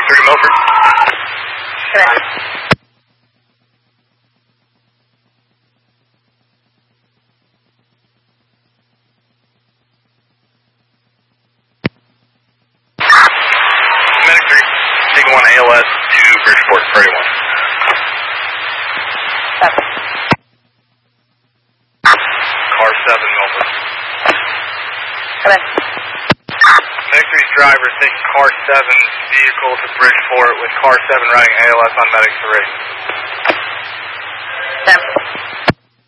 3 Milford. Correct. Medic 3, taking 1 ALS to Bridgeport, priority 1. Copy. Car 7 Milford. Correct. Medic 3's driver taking car 7's vehicle to Bridgeport with car 7 riding ALS on Medic 3. 10.